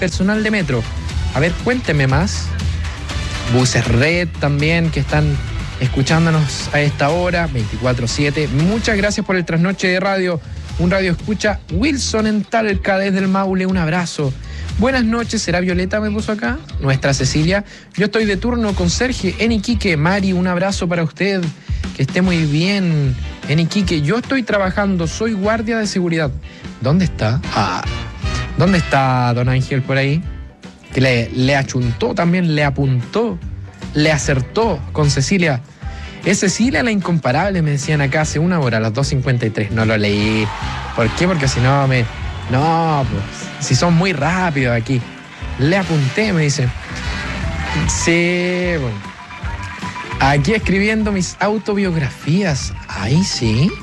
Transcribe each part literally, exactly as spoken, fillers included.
personal de Metro. A ver, cuénteme más. Buses Red también, que están escuchándonos a esta hora, veinticuatro siete. Muchas gracias por el trasnoche de radio. Un radio escucha Wilson en Talca, desde el Maule, un abrazo. Buenas noches, ¿será Violeta? Me puso acá. Nuestra Cecilia. Yo estoy de turno con Sergio en Iquique. Mari, un abrazo para usted. Que esté muy bien en Iquique. Yo estoy trabajando, soy guardia de seguridad. ¿Dónde está? Ah, ¿dónde está don Ángel por ahí? Que le, le achuntó también, le apuntó, le acertó con Cecilia. Es Cecilia la incomparable, me decían acá hace una hora, a las dos cincuenta y tres. No lo leí. ¿Por qué? Porque si no me... No, pues, si son muy rápidos aquí. Le apunté, me dice. Sí, bueno. Aquí escribiendo mis autobiografías. Ahí sí.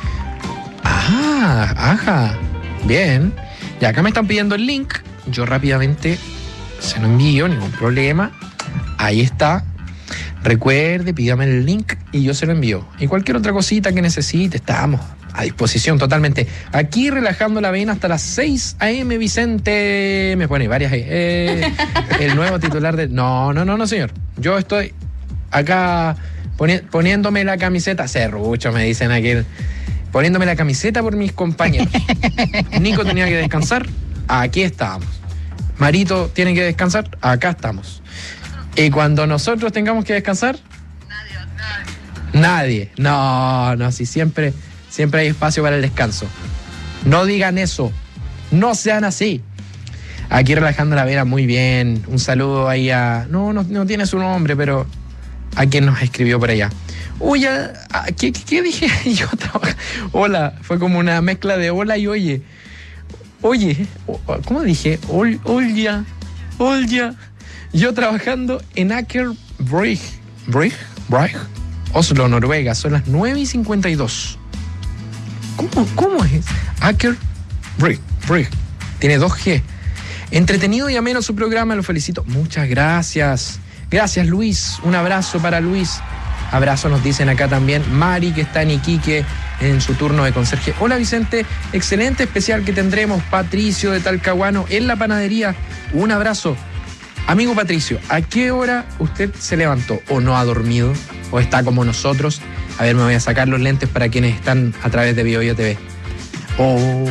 Ah, ajá. Bien. Y acá me están pidiendo el link. Yo rápidamente se lo envío, ningún problema. Ahí está. Recuerde, pídame el link y yo se lo envío. Y cualquier otra cosita que necesite, estamos a disposición totalmente. Aquí relajando la vena hasta las seis a eme, Vicente. Me pone varias ahí. Eh, el nuevo titular de... No, no, no, no, señor. Yo estoy acá poni- poniéndome la camiseta. Serrucho, me dicen aquí. Poniéndome la camiseta por mis compañeros. Nico tenía que descansar. Aquí estamos. Marito tiene que descansar. Acá estamos. Y cuando nosotros tengamos que descansar, nadie, nadie. Nadie. No, no, si siempre, siempre hay espacio para el descanso. No digan eso. No sean así. Aquí relajando la vera, muy bien. Un saludo ahí a... No, no, no tiene su nombre, pero a quien nos escribió por allá. Uy, ¿qué, qué, qué dije? Yo trabajo. Hola, fue como una mezcla de hola y oye. Oye, ¿cómo dije? Ol, olya, olya. Yo trabajando en Aker Brygge, Brygge, Brygge, Oslo, Noruega. Son las nueve y cincuenta y dos. ¿Cómo, cómo es? Aker Brygge, Brygge. Tiene dos G. Entretenido y ameno su programa, lo felicito. Muchas gracias. Gracias, Luis. Un abrazo para Luis. Abrazo nos dicen acá también. Mari, que está en Iquique en su turno de conserje. Hola, Vicente. Excelente especial que tendremos. Patricio de Talcahuano en la panadería. Un abrazo. Amigo Patricio, ¿a qué hora usted se levantó? ¿O no ha dormido? ¿O está como nosotros? A ver, me voy a sacar los lentes para quienes están a través de BioBio T V. Oh,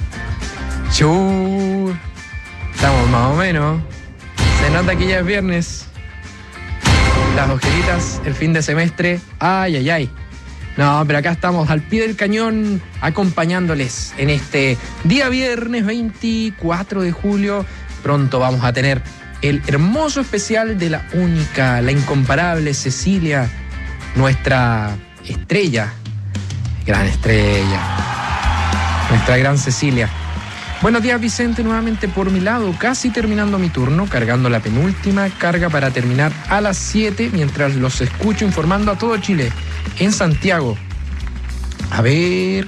chu. Estamos más o menos. Se nota que ya es viernes. Las ojeritas, el fin de semestre. Ay, ay, ay. No, pero acá estamos al pie del cañón acompañándoles en este día viernes veinticuatro de julio. Pronto vamos a tener el hermoso especial de la única, la incomparable Cecilia, nuestra estrella, gran estrella, nuestra gran Cecilia. Buenos días, Vicente, nuevamente por mi lado, casi terminando mi turno, cargando la penúltima carga para terminar a las siete, mientras los escucho informando a todo Chile, en Santiago. A ver...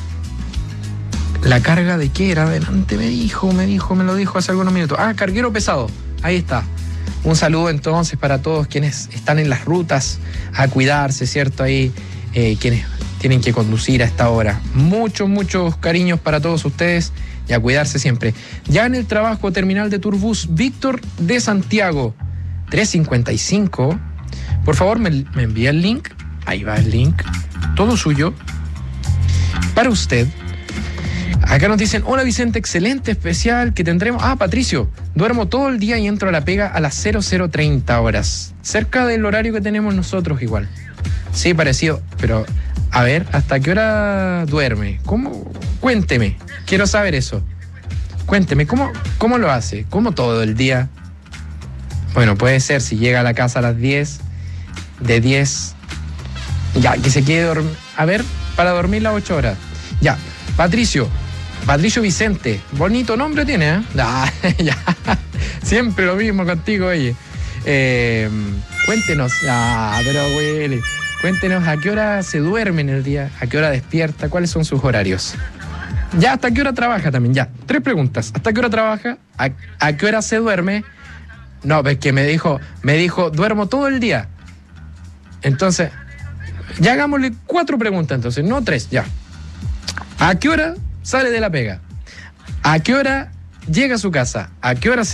¿La carga de qué era? Adelante me dijo, me dijo, me lo dijo hace algunos minutos. Ah, carguero pesado. Ahí está. Un saludo entonces para todos quienes están en las rutas a cuidarse, ¿cierto? Ahí eh, quienes tienen que conducir a esta hora. Muchos, muchos cariños para todos ustedes y a cuidarse siempre. Ya en el trabajo terminal de Turbus, Víctor de Santiago, tres cincuenta y cinco. Por favor, me, me envía el link. Ahí va el link. Todo suyo. Para usted. Acá nos dicen, hola Vicente, excelente especial que tendremos. Ah, Patricio, duermo todo el día y entro a la pega a las cero cero treinta horas. Cerca del horario que tenemos nosotros igual. Sí, parecido, pero a ver, ¿hasta qué hora duerme? ¿Cómo? Cuénteme, quiero saber eso. Cuénteme, ¿cómo, cómo lo hace? ¿Cómo todo el día? Bueno, puede ser si llega a la casa a las diez, de diez, ya, que se quede dormir. A ver, para dormir las ocho horas. Ya, Patricio. Patricio Vicente, bonito nombre tiene, ¿eh? Ah, ya. Siempre lo mismo contigo, oye. Eh, cuéntenos, ah, pero güey, cuéntenos a qué hora se duerme en el día, a qué hora despierta, cuáles son sus horarios. Ya, ¿hasta qué hora trabaja también? Ya, tres preguntas. ¿Hasta qué hora trabaja? ¿A, a qué hora se duerme? No, es que me dijo, me dijo, duermo todo el día. Entonces, ya hagámosle cuatro preguntas entonces, no tres, ya. ¿A qué hora sale de la pega? ¿A qué hora llega a su casa? ¿A qué hora se